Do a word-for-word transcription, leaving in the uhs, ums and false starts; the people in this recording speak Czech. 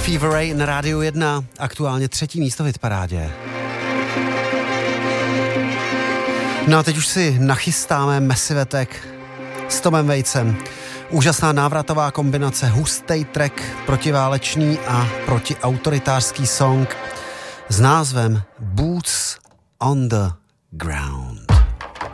Fever Ray na Rádiu jedna, aktuálně třetí místo v hitparádě. No a teď už si nachystáme Massive s Tomem Waitsem. Úžasná návratová kombinace, hustý track, protiválečný a protiautoritářský song s názvem Boots on the Ground.